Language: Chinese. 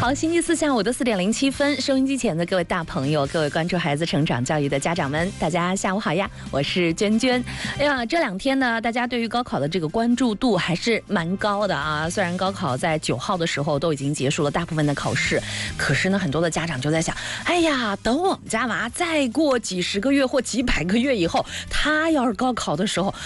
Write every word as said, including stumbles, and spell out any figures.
好，星期四下午的四点零七分，收音机前的各位大朋友，各位关注孩子成长教育的家长们，大家下午好呀，我是娟娟。哎呀，这两天呢，大家对于高考的这个关注度还是蛮高的啊。虽然高考在九号的时候都已经结束了大部分的考试，可是呢，很多的家长就在想，哎呀，等我们家娃再过几十个月或几百个月以后，他要是高考的时候，